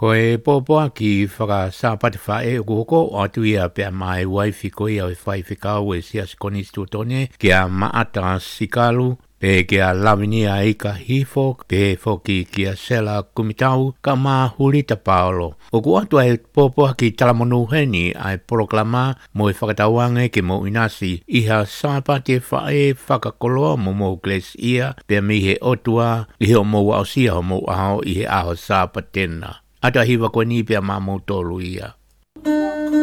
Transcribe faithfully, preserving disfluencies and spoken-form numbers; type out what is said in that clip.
Ko e popoa ki whaka sāpate whae o kuhoko o atu ia pia mai waifi ko ia o e whai whikau e sia sikoni stutone ki a maata sikalu pe ki a lavinia ika hifo pe foki ki a sela kumitau ka maa hulita paolo. O ku atu ai popoa ki talamonu heni ai proklama mo e whakatawange ke mo inasi iha sāpate whae whakakoloa mo mo gles ia pe mihe otua ihe o mo au sia o mo ao ihe aho sāpatena. Ata hiwa ko ni pia mamo tolu ia.